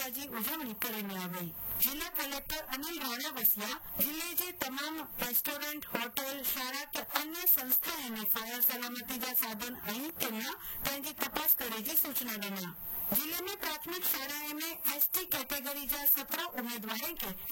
जी उजवणी करेली गई। जिला कलेक्टर अनिल राणा वसिया जिले जे तमाम रेस्टोरेंट, होटल, शाळा के अन्य संस्थाएं में फायर सलामती जा साधन आई तेजी तपास करे जी सूचना ॾिना। जिले में प्राथमिक शालाएं में एसटी कैटेगरी जा 17 उम्मीदवारों के